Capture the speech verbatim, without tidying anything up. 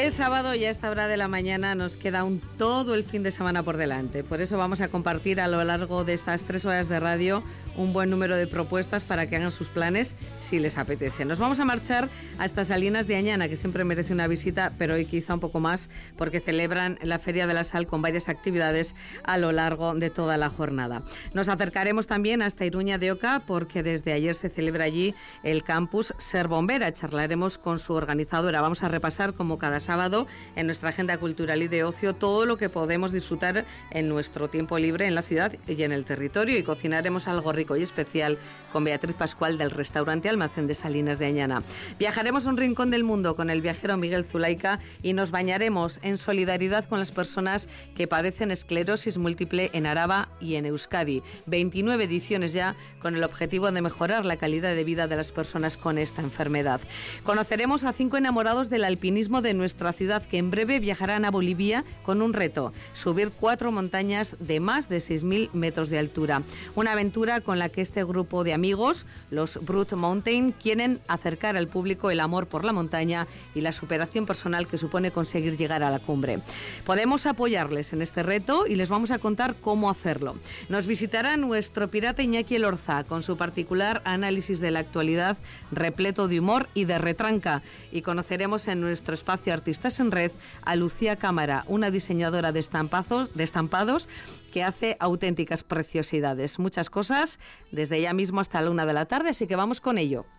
Es sábado y a esta hora de la mañana nos queda un todo el fin de semana por delante. Por eso vamos a compartir a lo largo de estas tres horas de radio un buen número de propuestas para que hagan sus planes si les apetece. Nos vamos a marchar hasta Salinas de Añana, que siempre merece una visita, pero hoy quizá un poco más porque celebran la Feria de la Sal con varias actividades a lo largo de toda la jornada. Nos acercaremos también hasta Iruña de Oca porque desde ayer se celebra allí el campus Ser Bombera. Charlaremos con su organizadora. Vamos a repasar como cada sábado en nuestra agenda cultural y de ocio todo lo que podemos disfrutar en nuestro tiempo libre en la ciudad y en el territorio, y cocinaremos algo rico y especial con Beatriz Pascual del restaurante Almacén de Salinas de Añana. Viajaremos a un rincón del mundo con el viajero Miguel Zulaika y nos bañaremos en solidaridad con las personas que padecen esclerosis múltiple en Araba y en Euskadi. veintinueve ediciones ya con el objetivo de mejorar la calidad de vida de las personas con esta enfermedad. Conoceremos a cinco enamorados del alpinismo de nuestra ciudad que en breve viajarán a Bolivia con un reto: subir cuatro montañas de más de seis mil metros de altura. Una aventura con la que este grupo de amigos, los Brut Mountain, quieren acercar al público el amor por la montaña y la superación personal que supone conseguir llegar a la cumbre. Podemos apoyarles en este reto y les vamos a contar cómo hacerlo. Nos visitará nuestro pirata Iñaki Elorza con su particular análisis de la actualidad repleto de humor y de retranca, y conoceremos en nuestro espacio Artistas en Red a Lucía Cámara, una diseñadora de estampazos, de estampados que hace auténticas preciosidades. Muchas cosas desde ya mismo hasta la una de la tarde, así que vamos con ello.